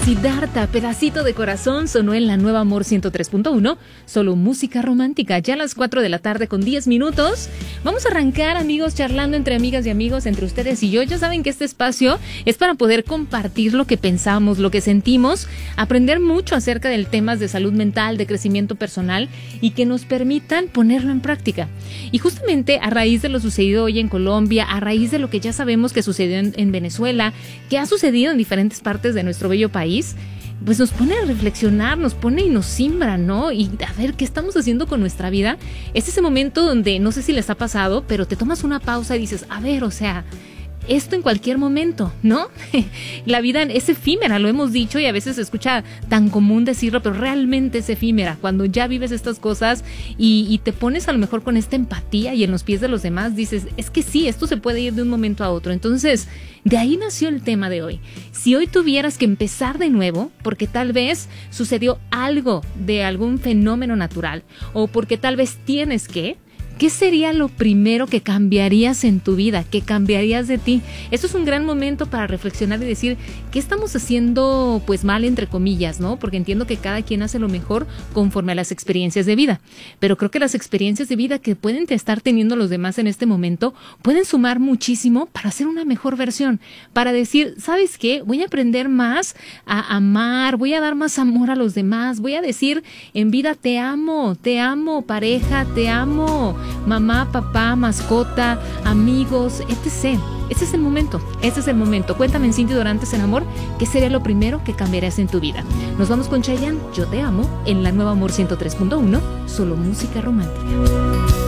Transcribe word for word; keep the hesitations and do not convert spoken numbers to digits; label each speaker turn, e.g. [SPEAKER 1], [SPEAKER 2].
[SPEAKER 1] Siddhartha, Pedacito de Corazón, sonó en la Nueva Amor ciento tres punto uno, solo música romántica, ya a las cuatro de la tarde con diez minutos. Vamos a arrancar, amigos, charlando entre amigas y amigos, entre ustedes y yo. Ya saben que este espacio es para poder compartir lo que pensamos, lo que sentimos, aprender mucho acerca del temas de salud mental, de crecimiento personal y que nos permitan ponerlo en práctica. Y justamente a raíz de lo sucedido hoy en Colombia, a raíz de lo que ya sabemos que sucedió en, en Venezuela, que ha sucedido en diferentes partes de nuestro bello país, pues nos pone a reflexionar, nos pone y nos simbra, ¿no? Y a ver qué estamos haciendo con nuestra vida. Es ese momento donde, no sé si les ha pasado, pero te tomas una pausa y dices, a ver, o sea, esto en cualquier momento, ¿no? La vida es efímera, lo hemos dicho y a veces se escucha tan común decirlo, pero realmente es efímera. Cuando ya vives estas cosas y, y te pones a lo mejor con esta empatía y en los pies de los demás, dices, es que sí, esto se puede ir de un momento a otro. Entonces, de ahí nació el tema de hoy. Si hoy tuvieras que empezar de nuevo, porque tal vez sucedió algo de algún fenómeno natural o porque tal vez tienes que, ¿qué sería lo primero que cambiarías en tu vida? ¿Qué cambiarías de ti? Esto es un gran momento para reflexionar y decir, ¿qué estamos haciendo pues mal, entre comillas, ¿no? Porque entiendo que cada quien hace lo mejor conforme a las experiencias de vida. Pero creo que las experiencias de vida que pueden estar teniendo los demás en este momento pueden sumar muchísimo para hacer una mejor versión. Para decir, ¿sabes qué? Voy a aprender más a amar, voy a dar más amor a los demás, voy a decir en vida te amo, te amo, pareja, te amo, mamá, papá, mascota, amigos, etcétera. Ese es el momento, ese es el momento. Cuéntame en Cintia Dorantes en Amor, ¿qué sería lo primero que cambiarías en tu vida? Nos vamos con Chayanne, Yo Te Amo, en la Nueva Amor ciento tres punto uno, solo música romántica.